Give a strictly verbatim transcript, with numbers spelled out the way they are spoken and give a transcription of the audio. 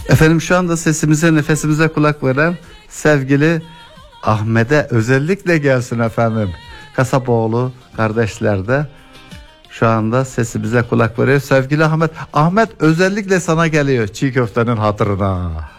Efendim şu anda sesimize, nefesimize kulak veren sevgili Ahmet'e özellikle gelsin efendim. Kasapoğlu kardeşler de şu anda sesimize kulak veriyor. Sevgili Ahmet, Ahmet özellikle sana geliyor çiğ köftenin hatırına.